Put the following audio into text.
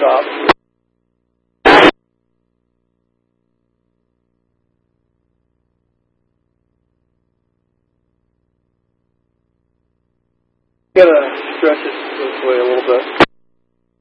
stop. Gotta stretch it this way a little bit.